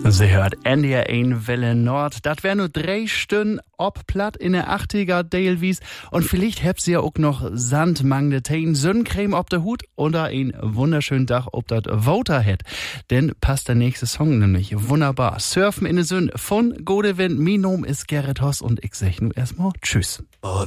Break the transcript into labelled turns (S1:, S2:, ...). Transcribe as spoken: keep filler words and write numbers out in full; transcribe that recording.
S1: Sie hört N D R eins Welle Nord. Das wär nur drei Stunden ob platt in der achtziger Dalewies. Und vielleicht habt ihr ja auch noch Sandmangde Teen, Sonnencreme ob der Hut oder ein wunderschönen Tag ob das Voter hat. Denn passt der nächste Song nämlich wunderbar. Surfen in der Sonne von Godewind. Mein Name ist Gerrit Hoss und ich sag nur erstmal Tschüss.